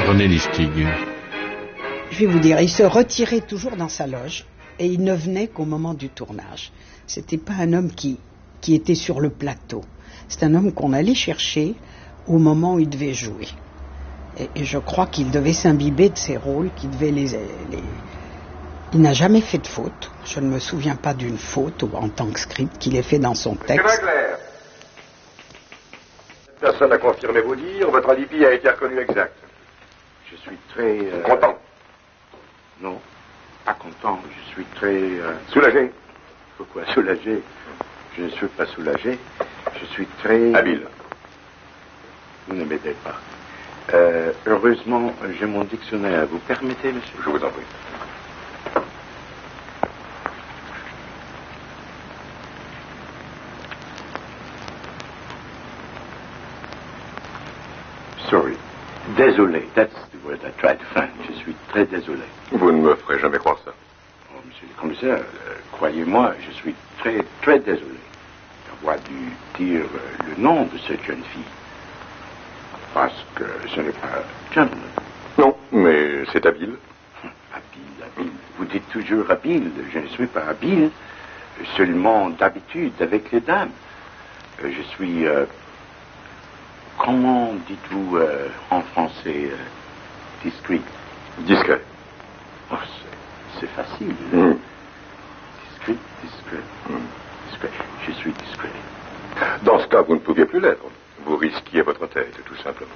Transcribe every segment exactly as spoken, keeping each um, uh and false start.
René Listig. Je vais vous dire, il se retirait toujours dans sa loge et il ne venait qu'au moment du tournage. C'était pas un homme qui, qui était sur le plateau. C'est un homme qu'on allait chercher au moment où il devait jouer. Et, et je crois qu'il devait s'imbiber de ses rôles, qu'il devait les, les... Il n'a jamais fait de faute. Je ne me souviens pas d'une faute en tant que script qu'il ait fait dans son texte. Personne n'a confirmé vos dires, votre alibi a été reconnu exact. Je suis très... Euh... Content? Non, pas content, je suis très... Euh... Soulagé? Pourquoi soulagé? Je ne suis pas soulagé, je suis très... Habile. Vous ne m'aidez pas. Euh, heureusement, j'ai mon dictionnaire. Vous permettez, monsieur? Je vous en prie. Sorry. Désolé. That's the word I tried to find. Je suis très désolé. Vous ne me ferez jamais croire ça. Oh, monsieur le commissaire, euh, croyez-moi, je suis très, très désolé d'avoir dû dire euh, le nom de cette jeune fille. Parce que ce n'est pas gentleman. Non, mais c'est habile. Habile, habile. Vous dites toujours habile. Je ne suis pas habile. Seulement d'habitude avec les dames. Euh, je suis... Euh, Comment dites-vous euh, en français euh, discret? Discret. Oh, c'est facile. Mm. Discret, discret. Mm. Discret. Je suis discret. Dans ce cas, vous ne pouviez plus l'être. Vous risquiez votre tête, tout simplement.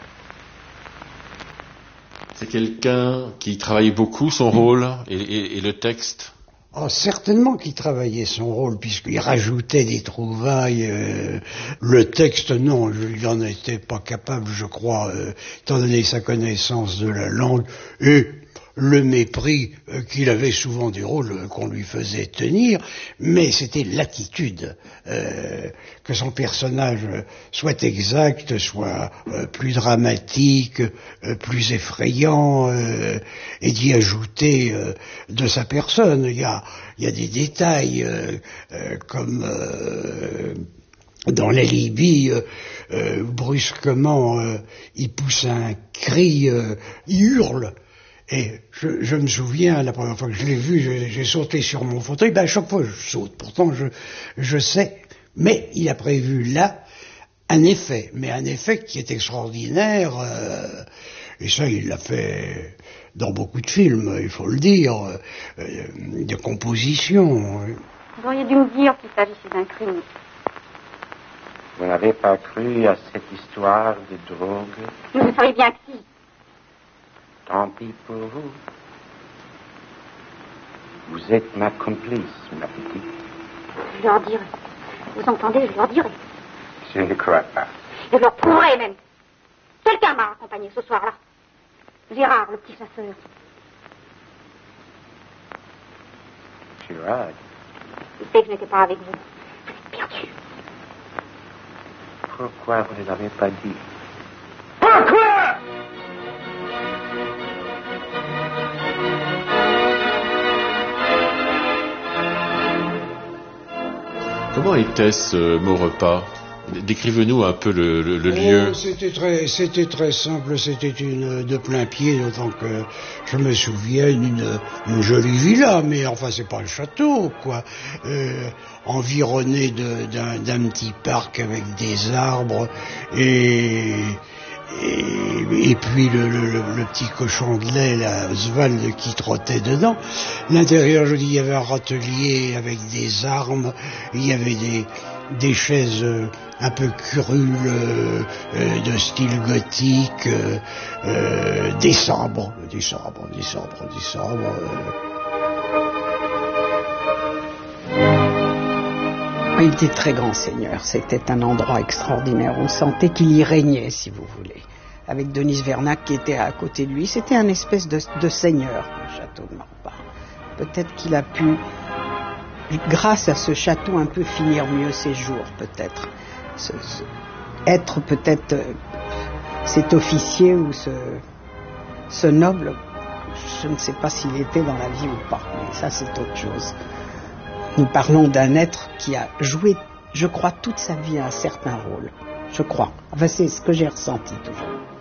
C'est quelqu'un qui travaille beaucoup son rôle et, et, et le texte. Oh, certainement qu'il travaillait son rôle, puisqu'il rajoutait des trouvailles. Euh, le texte, non, il n'en était pas capable, je crois, euh, étant donné sa connaissance de la langue et le mépris euh, qu'il avait souvent du rôle euh, qu'on lui faisait tenir, mais c'était l'attitude, euh, que son personnage euh, soit exact, soit euh, plus dramatique, euh, plus effrayant, euh, et d'y ajouter euh, de sa personne. Il y a, il y a des détails euh, euh, comme... Euh, dans l'alibi, euh, euh, brusquement, euh, il pousse un cri, euh, il hurle. Et je, je me souviens, la première fois que je l'ai vu, j'ai, j'ai sauté sur mon fauteuil. Ben, à chaque fois, je saute. Pourtant, je, je sais. Mais il a prévu là un effet. Mais un effet qui est extraordinaire. Euh, et ça, il l'a fait dans beaucoup de films, il faut le dire, euh, de composition. Vous auriez dû me dire qu'il s'agissait d'un crime. Vous n'avez pas cru à cette histoire de drogue? Vous savez bien que si. Tant pis pour vous. Vous êtes ma complice, ma petite. Je leur dirai. Vous entendez, je leur dirai. Je ne le crois pas. Je leur prouverai même. Quelqu'un m'a accompagné ce soir-là. Gérard, le petit chasseur. Gérard? Il sait que je n'étais pas avec vous. Vous êtes perdu. Pourquoi vous ne l'avez pas dit? Pourquoi? Comment était ce Maurepas? Décrivez-nous un peu le, le, le lieu. Oh, c'était très, c'était très simple, c'était une de plein pied, d'autant que je me souviens d'une une jolie villa, mais enfin c'est pas le château, quoi. Euh, environné de, d'un, d'un petit parc avec des arbres et et, et puis le, le, le petit cochon de lait, la Oswald, qui trottait dedans. L'intérieur, je dis, il y avait un râtelier avec des armes, il y avait des des chaises euh, un peu curules euh, euh, de style gothique, euh, euh, des sabres, des sabres, des sabres, des sabres. Euh. Il était très grand seigneur, c'était un endroit extraordinaire, on sentait qu'il y régnait, si vous voulez. Avec Denise Vernac qui était à côté de lui, c'était un espèce de, de seigneur, le château de Maurepas. Peut-être qu'il a pu, grâce à ce château, un peu finir mieux ses jours, peut-être. Ce, ce, être peut-être euh, cet officier ou ce, ce noble, je ne sais pas s'il était dans la vie ou pas, mais ça c'est autre chose. Nous parlons d'un être qui a joué, je crois, toute sa vie un certain rôle. Je crois. Enfin, c'est ce que j'ai ressenti toujours.